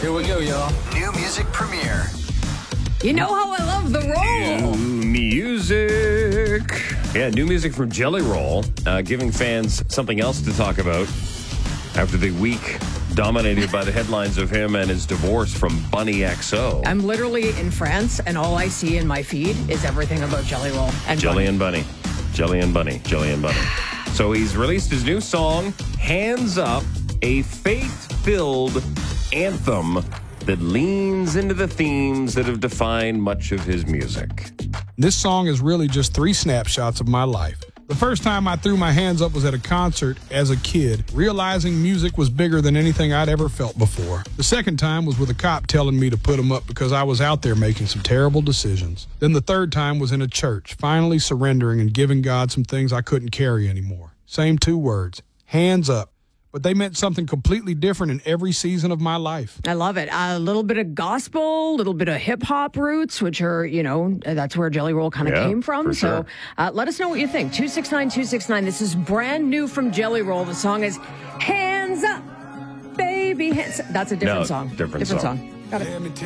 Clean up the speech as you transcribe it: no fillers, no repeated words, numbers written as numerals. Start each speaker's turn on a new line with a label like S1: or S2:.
S1: Here we go, y'all.
S2: New music premiere.
S3: You know how I love the roll.
S4: New music. Yeah, new music from Jelly Roll, giving fans something else to talk about after the week dominated by the headlines of him and his divorce from Bunny XO.
S3: I'm literally in France, and all I see in my feed is everything about Jelly Roll. And
S4: Jelly and Bunny. Jelly and Bunny. Jelly and Bunny. So he's released his new song, Hands Up, a faith-filled anthem that leans into the themes that have defined much of his music.
S1: This song is really just 3 snapshots of my life. The first time I threw my hands up was at a concert as a kid, realizing music was bigger than anything I'd ever felt before. The second time was with a cop telling me to put them up because I was out there making some terrible decisions. Then the third time was in a church, finally surrendering and giving God some things I couldn't carry anymore. Same 2 words, hands up. But they meant something completely different in every season of my life.
S3: I love it. A little bit of gospel, a little bit of hip-hop roots, which are, that's where Jelly Roll kind of came from. So let us know what you think. 269-269. This is brand new from Jelly Roll. The song is Hands Up, Baby. Hands Up. That's a different song.
S4: Different song.
S3: Got it.